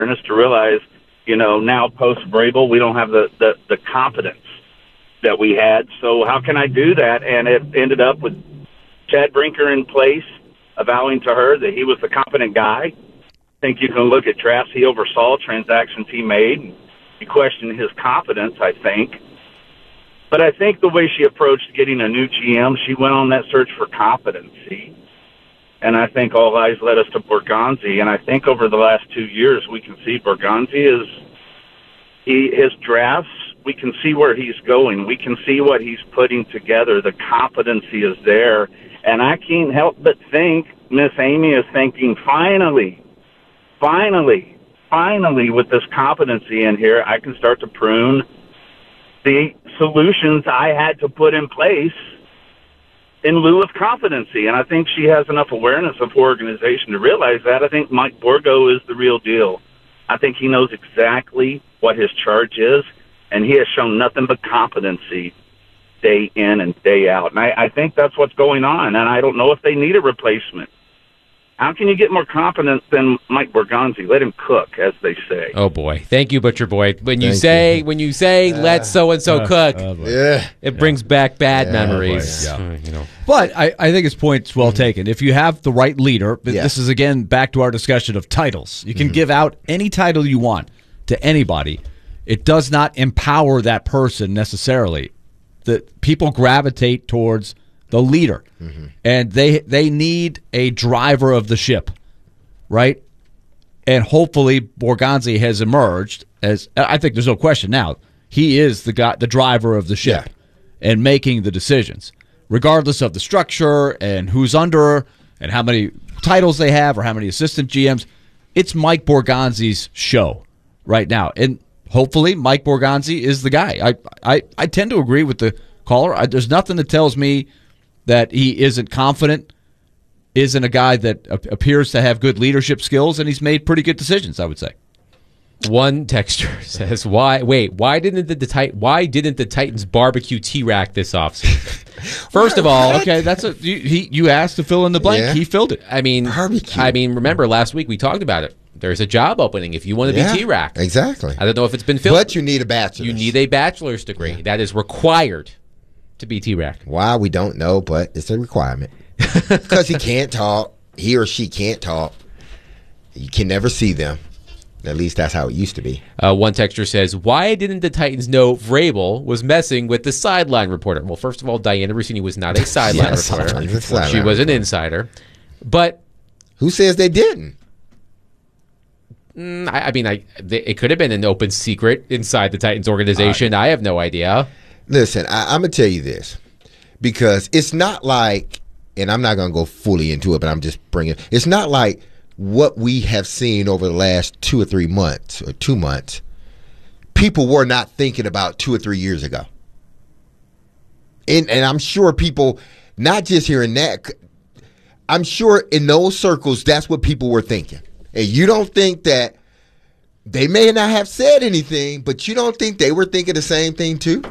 awareness to realize, now post-Vrabel, we don't have the competence that we had. So how can I do that? And it ended up with Chad Brinker in place, avowing to her that he was the competent guy. I think you can look at drafts he oversaw, transactions he made. You question his competence, I think. But I think the way she approached getting a new GM, she went on that search for competency. And I think all eyes led us to Borgonzi. And I think over the last 2 years, we can see Borgonzi his drafts, we can see where he's going. We can see what he's putting together. The competency is there. And I can't help but think Miss Amy is thinking, finally, with this competency in here, I can start to prune the solutions I had to put in place in lieu of competency. And I think she has enough awareness of organization to realize that. I think Mike Borgo is the real deal. I think he knows exactly what his charge is, and he has shown nothing but competency day in and day out. And I think that's what's going on, and I don't know if they need a replacement. How can you get more competent than Mike Borgonzi? Let him cook, as they say. Oh boy, thank you, Butcher Boy. When you say let so and so cook, it brings back bad memories. But I think his point's well taken. If you have the right leader, this is again back to our discussion of titles. You can give out any title you want to anybody. It does not empower that person necessarily. The people gravitate towards the leader, and they need a driver of the ship, right? And hopefully Borgonzi has emerged as, I think there's no question now, he is the guy, the driver of the ship, and making the decisions, regardless of the structure and who's under and how many titles they have or how many assistant GMs. It's Mike Borgonzi's show right now, and hopefully Mike Borgonzi is the guy. I tend to agree with the caller. There's nothing that tells me that he isn't confident, isn't a guy that appears to have good leadership skills, and he's made pretty good decisions, I would say. One texter says, why didn't the Titans barbecue T-Rack this offseason? First of all, okay, that's you asked to fill in the blank. Yeah. He filled it. Remember last week we talked about it. There's a job opening if you want to be T-Rack. Exactly. I don't know if it's been filled. But you need a bachelor's. You need a bachelor's degree. Yeah. That is required to be T-Rack. Why, we don't know, but it's a requirement. Because he or she can't talk. You can never see them. At least that's how it used to be. One texter says, why didn't the Titans know Vrabel was messing with the sideline reporter? Well, first of all, Diana Rossini was not a sideline reporter. She was an insider. But who says they didn't? It could have been an open secret inside the Titans organization. I have no idea. Listen, I'm going to tell you this, because it's not like, and I'm not going to go fully into it, but I'm just bringing it. It's not like what we have seen over the last 2 or 3 months or 2 months, people were not thinking about 2 or 3 years ago. And I'm sure people, not just hearing that, I'm sure in those circles, that's what people were thinking. And you don't think that they may not have said anything, but you don't think they were thinking the same thing too?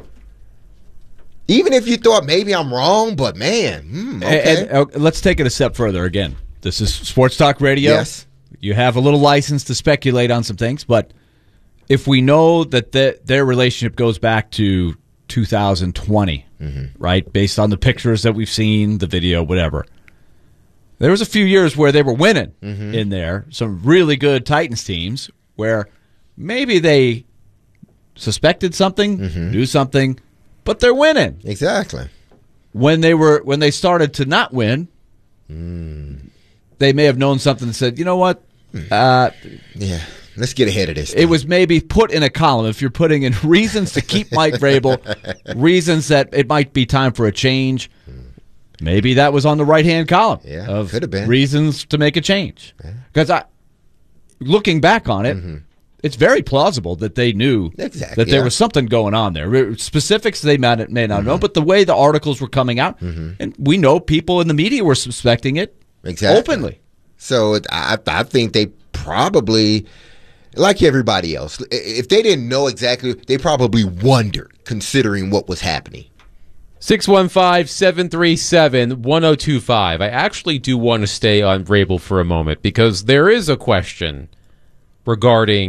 Even if you thought maybe I'm wrong, but man, okay. And let's take it a step further again. This is Sports Talk Radio. Yes. You have a little license to speculate on some things, but if we know that their relationship goes back to 2020, right, based on the pictures that we've seen, the video, whatever, there was a few years where they were winning in there, some really good Titans teams where maybe they suspected something, knew something, but they're winning. Exactly. When they started to not win, they may have known something and said, you know what? Let's get ahead of this. It was maybe put in a column. If you're putting in reasons to keep Mike Vrabel, reasons that it might be time for a change, maybe that was on the right-hand column of could have been reasons to make a change. Because looking back on it, it's very plausible that they knew that there was something going on there. Specifics they may not know, but the way the articles were coming out, and we know people in the media were suspecting it openly. So I think they probably, like everybody else, if they didn't know exactly, they probably wondered, considering what was happening. 615-737-1025. I actually do want to stay on Vrabel for a moment because there is a question regarding